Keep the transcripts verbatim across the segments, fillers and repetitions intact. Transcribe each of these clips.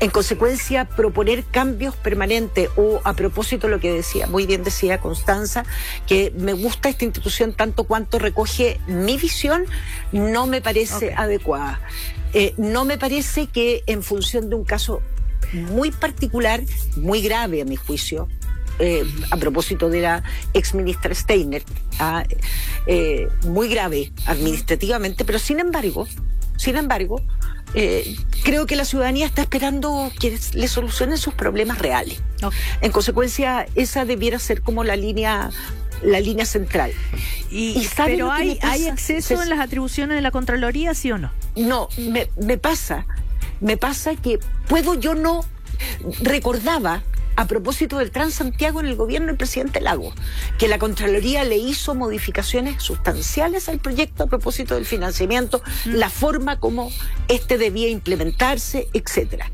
En consecuencia, proponer cambios permanentes o, a propósito de lo que decía, muy bien decía Constanza, que me gusta esta institución tanto cuanto recoge mi visión, no me parece okay. adecuada. Eh, no me parece que en función de un caso muy particular, muy grave a mi juicio, eh, a propósito de la exministra Steiner, ah, eh, muy grave administrativamente, pero sin embargo, sin embargo, Eh, creo que la ciudadanía está esperando que le solucionen sus problemas reales. Okay. En consecuencia, esa debiera ser como la línea la línea central. Y, y pero hay, hay exceso en las atribuciones de la Contraloría, ¿sí o no? No, me, me pasa, me pasa que puedo yo no recordaba a propósito del Transantiago en el gobierno del presidente Lagos, que la Contraloría le hizo modificaciones sustanciales al proyecto a propósito del financiamiento, mm. la forma como este debía implementarse, etcétera.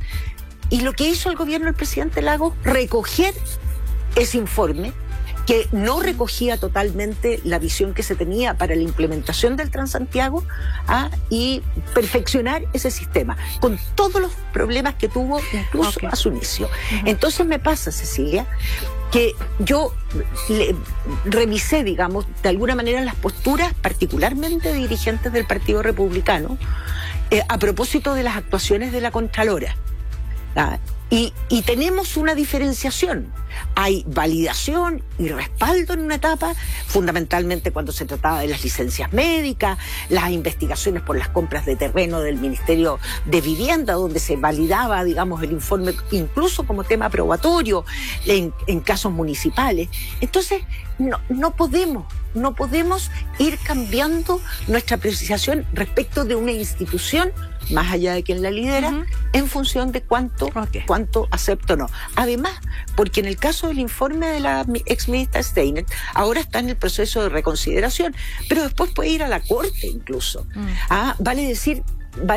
Y lo que hizo el gobierno del presidente Lagos, recoger ese informe, que no recogía totalmente la visión que se tenía para la implementación del Transantiago, ¿ah? y perfeccionar ese sistema, con todos los problemas que tuvo incluso okay. a su inicio. Uh-huh. Entonces me pasa, Cecilia, que yo le, revisé, digamos, de alguna manera las posturas, particularmente de dirigentes del Partido Republicano, eh, a propósito de las actuaciones de la Contralora. ¿ah? Y, y tenemos una diferenciación. Hay validación y respaldo en una etapa, fundamentalmente cuando se trataba de las licencias médicas, las investigaciones por las compras de terreno del Ministerio de Vivienda, donde se validaba, digamos, el informe incluso como tema probatorio en, en casos municipales. Entonces, no, no podemos, no podemos ir cambiando nuestra apreciación respecto de una institución, más allá de quien la lidera, uh-huh. en función de cuánto, okay. cuánto acepta o no. Además, porque en el caso del informe de la exministra Steiner, ahora está en el proceso de reconsideración, pero después puede ir a la Corte incluso. Uh-huh. Ah, vale decir...